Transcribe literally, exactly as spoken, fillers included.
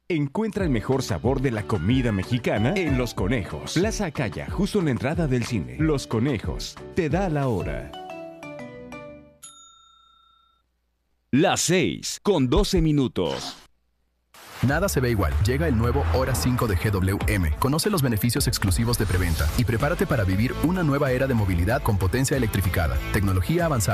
Encuentra el mejor sabor de la comida mexicana en Los Conejos. Plaza Acaya, justo en la entrada del cine. Los Conejos, te da la hora. Las seis con doce minutos. Nada se ve igual. Llega el nuevo Hora cinco de G W M. Conoce los beneficios exclusivos de preventa y prepárate para vivir una nueva era de movilidad con potencia electrificada, tecnología avanzada.